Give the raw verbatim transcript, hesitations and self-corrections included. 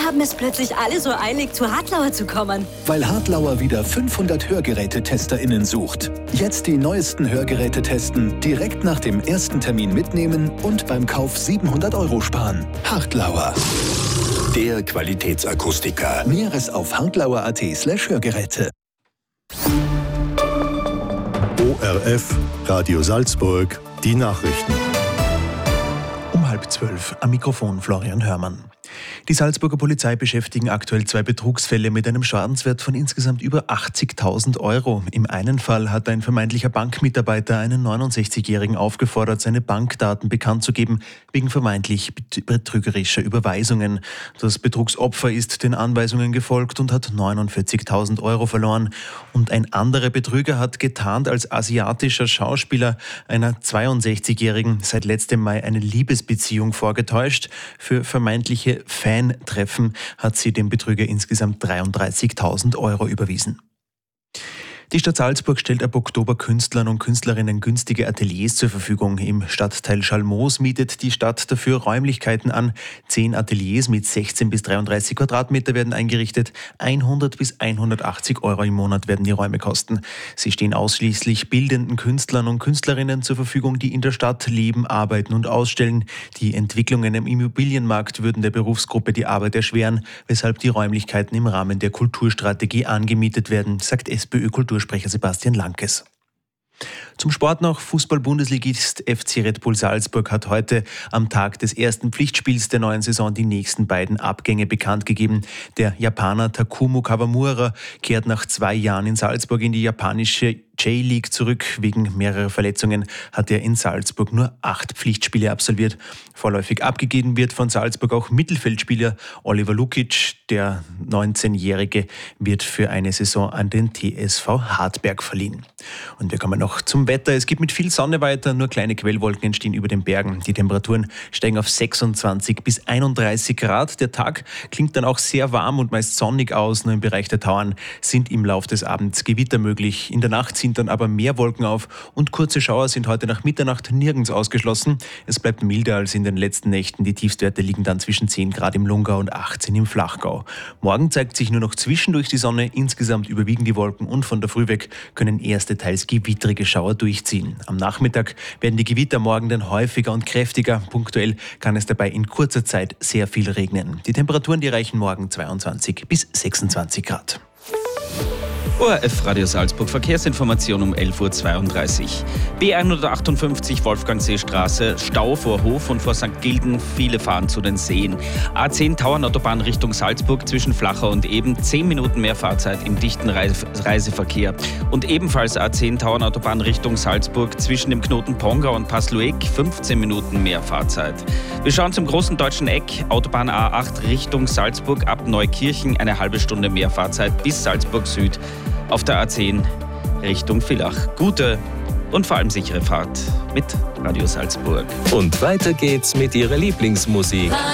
haben es plötzlich alle so eilig, zu Hartlauer zu kommen? Weil Hartlauer wieder fünfhundert HörgerätetesterInnen sucht. Jetzt die neuesten Hörgeräte testen, direkt nach dem ersten Termin mitnehmen und beim Kauf siebenhundert Euro sparen. Hartlauer. Der Qualitätsakustiker. Näheres auf hartlauer.at slash Hörgeräte. O R F, Radio Salzburg, die Nachrichten. Um halb zwölf, am Mikrofon Florian Hörmann. Die Salzburger Polizei beschäftigen aktuell zwei Betrugsfälle mit einem Schadenswert von insgesamt über achtzigtausend Euro. Im einen Fall hat ein vermeintlicher Bankmitarbeiter einen neunundsechzigjährigen aufgefordert, seine Bankdaten bekannt zu geben, wegen vermeintlich betrügerischer Überweisungen. Das Betrugsopfer ist den Anweisungen gefolgt und hat neunundvierzigtausend Euro verloren. Und ein anderer Betrüger hat getarnt als asiatischer Schauspieler einer zweiundsechzigjährigen seit letztem Mai eine Liebesbeziehung vorgetäuscht. Für vermeintliche Fan-Treffen hat sie dem Betrüger insgesamt dreiunddreißigtausend Euro überwiesen. Die Stadt Salzburg stellt ab Oktober Künstlern und Künstlerinnen günstige Ateliers zur Verfügung. Im Stadtteil Schalmoos mietet die Stadt dafür Räumlichkeiten an. Zehn Ateliers mit sechzehn bis dreiunddreißig Quadratmeter werden eingerichtet. hundert bis hundertachtzig Euro im Monat werden die Räume kosten. Sie stehen ausschließlich bildenden Künstlern und Künstlerinnen zur Verfügung, die in der Stadt leben, arbeiten und ausstellen. Die Entwicklungen im Immobilienmarkt würden der Berufsgruppe die Arbeit erschweren, weshalb die Räumlichkeiten im Rahmen der Kulturstrategie angemietet werden, sagt SPÖ-Kultur Sprecher Sebastian Lankes. Zum Sport noch. Fußball-Bundesligist F C Red Bull Salzburg hat heute am Tag des ersten Pflichtspiels der neuen Saison die nächsten beiden Abgänge bekannt gegeben. Der Japaner Takumo Kawamura kehrt nach zwei Jahren in Salzburg in die japanische J-League zurück. Wegen mehrerer Verletzungen hat er in Salzburg nur acht Pflichtspiele absolviert. Vorläufig abgegeben wird von Salzburg auch Mittelfeldspieler Oliver Lukic. Der neunzehnjährige wird für eine Saison an den T S V Hartberg verliehen. Und wir kommen noch zum Wetter. Es geht mit viel Sonne weiter, nur kleine Quellwolken entstehen über den Bergen. Die Temperaturen steigen auf sechsundzwanzig bis einunddreißig Grad. Der Tag klingt dann auch sehr warm und meist sonnig aus. Nur im Bereich der Tauern sind im Lauf des Abends Gewitter möglich. In der Nacht ziehen dann aber mehr Wolken auf und kurze Schauer sind heute nach Mitternacht nirgends ausgeschlossen. Es bleibt milder als in den letzten Nächten. Die Tiefstwerte liegen dann zwischen zehn Grad im Lungau und achtzehn im Flachgau. Morgen zeigt sich nur noch zwischendurch die Sonne. Insgesamt überwiegen die Wolken und von der Früh weg können erste teils gewittrige Schauer durchziehen. Am Nachmittag werden die Gewitter morgen dann häufiger und kräftiger. Punktuell kann es dabei in kurzer Zeit sehr viel regnen. Die Temperaturen, die erreichen morgen zweiundzwanzig bis sechsundzwanzig Grad. O R F Radio Salzburg Verkehrsinformation um elf Uhr zweiunddreißig. B hundertachtundfünfzig Wolfgangseestraße, Stau vor Hof und vor Sankt Gilgen, viele fahren zu den Seen. A zehn Tauernautobahn Richtung Salzburg zwischen Flachau und Eben, zehn Minuten mehr Fahrzeit im dichten Reiseverkehr. Und ebenfalls A zehn Tauernautobahn Richtung Salzburg zwischen dem Knoten Pongau und Passlueck, fünfzehn Minuten mehr Fahrzeit. Wir schauen zum großen deutschen Eck, Autobahn A acht Richtung Salzburg ab Neukirchen, eine halbe Stunde mehr Fahrzeit bis Salzburg Süd. Auf der A zehn Richtung Villach. Gute und vor allem sichere Fahrt mit Radio Salzburg. Und weiter geht's mit Ihrer Lieblingsmusik.